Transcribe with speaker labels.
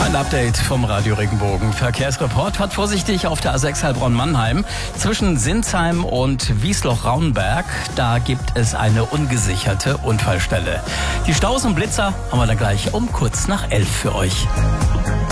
Speaker 1: Ein Update vom Radio Regenbogen. Verkehrsreport. Fahrt vorsichtig auf der A6 Heilbronn-Mannheim. Zwischen Sinsheim und Wiesloch-Raunberg, da gibt es eine ungesicherte Unfallstelle. Die Staus und Blitzer haben wir dann gleich um kurz nach 11 für euch.